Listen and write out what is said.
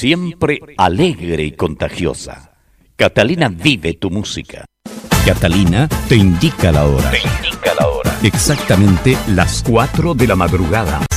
siempre alegre y contagiosa. Catalina vive tu música. Catalina te indica la hora. Te indica la hora. Exactamente las 4 de la madrugada.